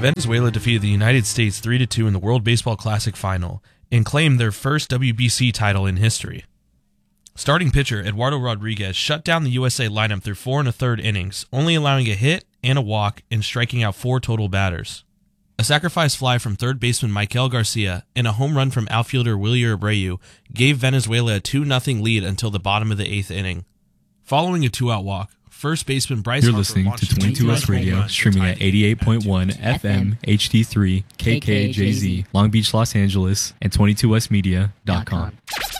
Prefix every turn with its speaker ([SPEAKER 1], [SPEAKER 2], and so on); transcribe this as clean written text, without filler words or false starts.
[SPEAKER 1] Venezuela defeated the United States 3-2 in the World Baseball Classic Final and claimed their first WBC title in history. Starting pitcher Eduardo Rodriguez shut down the USA lineup through 4 1/3 innings, only allowing a hit and a walk and striking out 4 total batters. A sacrifice fly from third baseman Michael Garcia and a home run from outfielder Wilyer Abreu gave Venezuela a 2-0 lead until the bottom of the 8th inning. Following a 2-out walk, first baseman Bryce
[SPEAKER 2] You're
[SPEAKER 1] Harper
[SPEAKER 2] listening to
[SPEAKER 1] launched
[SPEAKER 2] 22S Radio, streaming at 88.1 FM, HD3, KKJZ, Long Beach, Los Angeles, and 22smedia.com.